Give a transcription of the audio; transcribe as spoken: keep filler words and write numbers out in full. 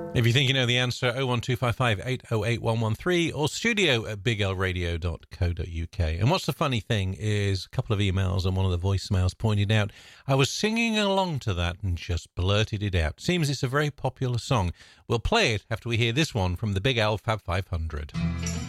If you think you know the answer, oh one two five five, eight oh eight, one one three or studio at big l radio dot co dot u k. And what's the funny thing is a couple of emails and one of the voicemails pointed out I was singing along to that and just blurted it out. Seems it's a very popular song. We'll play it after we hear this one from the Big L Fab five hundred.